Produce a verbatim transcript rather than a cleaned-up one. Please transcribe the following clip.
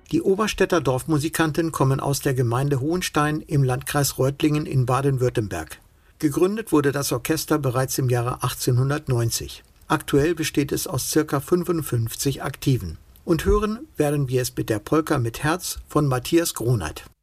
Die Oberstädter Dorfmusikanten kommen aus der Gemeinde Hohenstein im Landkreis Reutlingen in Baden-Württemberg. Gegründet wurde das Orchester bereits im Jahre achtzehnhundertneunzig. Aktuell besteht es aus ca. fünfundfünfzig Aktiven. Und hören werden wir es mit der Polka mit Herz von Matthias Gronert.